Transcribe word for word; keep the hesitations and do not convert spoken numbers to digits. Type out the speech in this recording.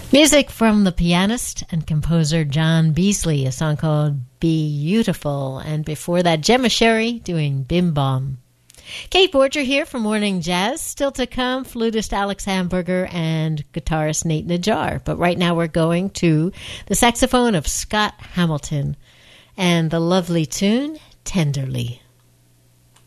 Music from the pianist and composer John Beasley, a song called Beautiful. And before that, Gemma Sherry doing Bim Bom. Kate Borger here for Morning Jazz. Still to come, flutist Alex Hamburger and guitarist Nate Najjar. But right now we're going to the saxophone of Scott Hamilton and the lovely tune, Tenderly.